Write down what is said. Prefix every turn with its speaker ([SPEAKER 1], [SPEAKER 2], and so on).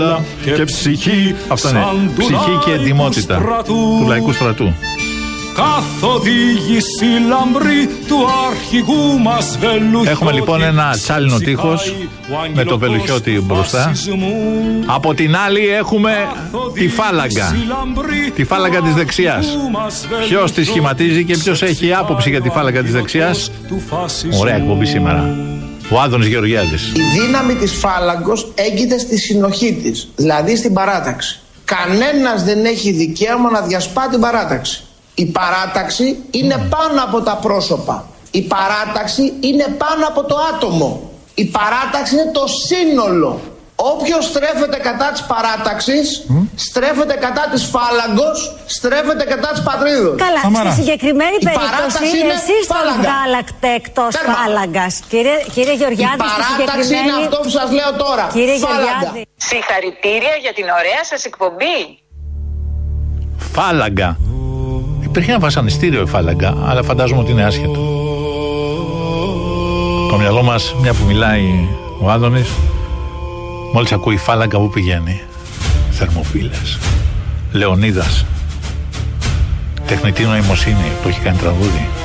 [SPEAKER 1] και ψυχή.
[SPEAKER 2] Αυτό είναι ψυχή και εντιμότητα του λαϊκού στρατού.
[SPEAKER 1] Καθοδήγηση λαμπρή του αρχηγού μας Βελουχιώτη.
[SPEAKER 2] Έχουμε λοιπόν ένα τσάλινο τείχος με το Βελουχιώτη μπροστά. Από την άλλη έχουμε τη φάλαγγα. Τη φάλαγγα της δεξιάς. Ποιος τη σχηματίζει και ποιος έχει άποψη για τη φάλαγγα της δεξιάς? Ωραία εκπομπή σήμερα. Ο Άδωνης Γεωργιάδης.
[SPEAKER 3] Η δύναμη της φάλαγγος έγκυται στη συνοχή της, δηλαδή στην παράταξη. Κανένας δεν έχει δικαίωμα να διασπά την παράταξη. Η παράταξη είναι πάνω από τα πρόσωπα. Η παράταξη είναι πάνω από το άτομο. Η παράταξη είναι το σύνολο. Όποιος στρέφεται κατά της παράταξης, στρέφεται κατά της φάλαγγος, στρέφεται κατά της πατρίδος.
[SPEAKER 4] Καλά, στη συγκεκριμένη περίπτωση εσείς τον βγάλατε εκτός φάλαγγας. Κύριε Γεωργιάδη,
[SPEAKER 3] η παράταξη είναι αυτό που σας λέω τώρα.
[SPEAKER 4] Κύριε Γεωργιάδη.
[SPEAKER 5] Συγχαρητήρια για την ωραία σας εκπομπή.
[SPEAKER 2] Φάλαγγα. Υπήρχε ένα βασανιστήριο η φάλαγγα, αλλά φαντάζομαι ότι είναι άσχετο. Το μυαλό μας, μια που μιλάει ο Άδωνης, μόλις ακούει φάλαγγα, που πηγαίνει? Θερμοφύλες, Λεωνίδας, τεχνητή νοημοσύνη που έχει κάνει τραγούδι.